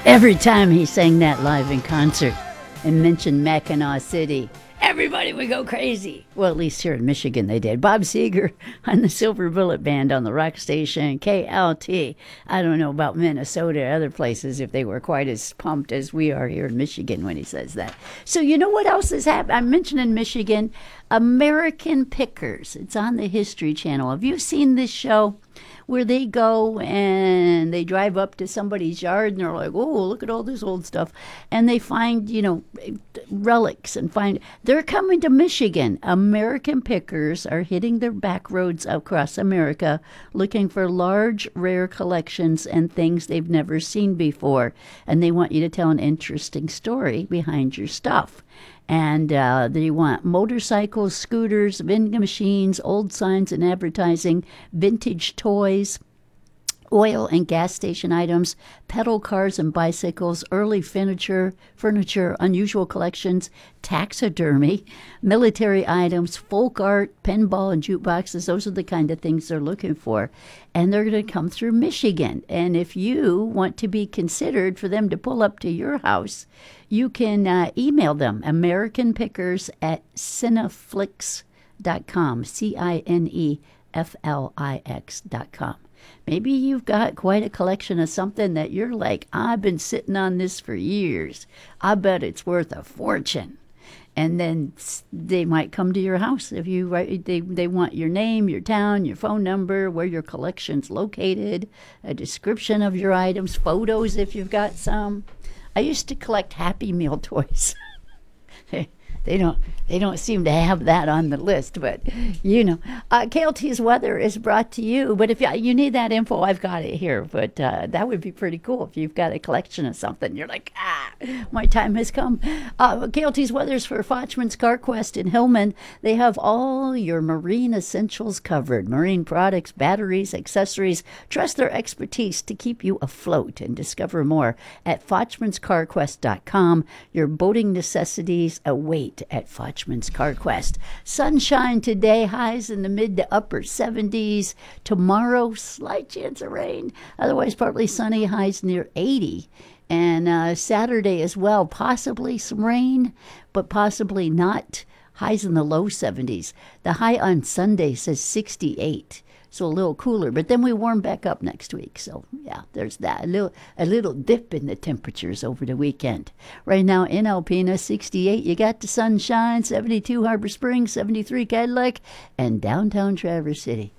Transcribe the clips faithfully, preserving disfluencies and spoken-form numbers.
Every time he sang that live in concert and mentioned Mackinac City, everybody would go crazy. Well, at least here in Michigan they did. Bob Seger on the Silver Bullet Band on the rock station K L T. I don't know about Minnesota or other places if they were quite as pumped as we are here in Michigan when he says that. So you know what else is happening? I'm mentioning Michigan. American Pickers. It's on the History Channel. Have you seen this show? Where they go and they drive up to somebody's yard and they're like, oh, look at all this old stuff. And they find, you know, relics and find, they're coming to Michigan. American pickers are hitting their back roads across America looking for large, rare collections and things they've never seen before. And they want you to tell an interesting story behind your stuff. And uh, they want motorcycles, scooters, vending machines, old signs and advertising, vintage toys, oil and gas station items, pedal cars and bicycles, early furniture, furniture, unusual collections, taxidermy, military items, folk art, pinball and jukeboxes. Those are the kind of things they're looking for. And they're going to come through Michigan. And if you want to be considered for them to pull up to your house, you can uh, email them, americanpickers at cineflix dot com, C I N E F L I X dot com. Maybe you've got quite a collection of something that you're like, I've been sitting on this for years. I bet it's worth a fortune. And then they might come to your house if you write. They they want your name, your town, your phone number, where your collection's located, a description of your items, photos if you've got some. I used to collect Happy Meal toys. They don't they don't seem to have that on the list, but you know. Uh, K L T's weather is brought to you, but if you, you need that info, I've got it here. But uh, that would be pretty cool if you've got a collection of something. You're like, ah, my time has come. Uh, K L T's weather is for Fochman's CarQuest in Hillman. They have all your marine essentials covered. Marine products, batteries, accessories. Trust their expertise to keep you afloat and discover more at fochmans car quest dot com. Your boating necessities await at Fochman's CarQuest. Sunshine today, highs in the mid to upper seventies. Tomorrow, slight chance of rain. Otherwise, partly sunny, highs near eighty. And uh, Saturday as well, possibly some rain, but possibly not. Highs in the low seventies. The high on Sunday says sixty-eight. So a little cooler, but then we warm back up next week. So yeah, there's that. A little a little dip in the temperatures over the weekend. Right now in Alpena, sixty-eight, you got the sunshine, seventy-two Harbor Springs, seventy-three Cadillac, and downtown Traverse City,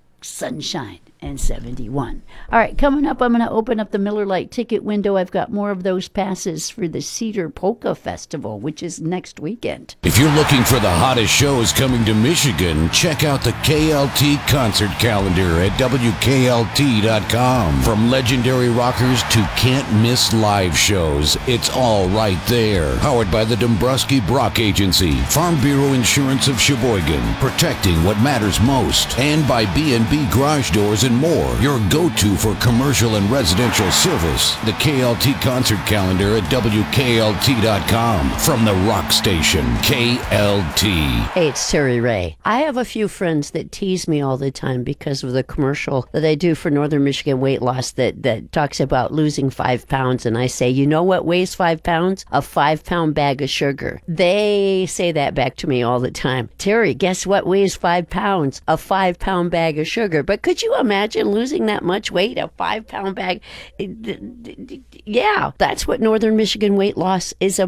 sunshine and seventy-one. All right, coming up, I'm going to open up the Miller Lite ticket window. I've got more of those passes for the Cedar Polka Festival, which is next weekend. If you're looking for the hottest shows coming to Michigan, check out the K L T concert calendar at W K L T dot com. From legendary rockers to can't-miss live shows, it's all right there. Powered by the Dombrowski Brock Agency, Farm Bureau Insurance of Sheboygan, protecting what matters most, and by B and B Garage Doors and more, your go-to for commercial and residential service. The K L T concert calendar at W K L T dot com. From the rock station, K L T. Hey, it's Terry Ray. I have a few friends that tease me all the time because of the commercial that I do for Northern Michigan Weight Loss that, that talks about losing five pounds. And I say, you know what weighs five pounds? A five-pound bag of sugar. They say that back to me all the time. Terry, guess what weighs five pounds? A five-pound bag of sugar. But could you imagine losing that much weight, a five-pound bag? Yeah, that's what Northern Michigan Weight Loss is about.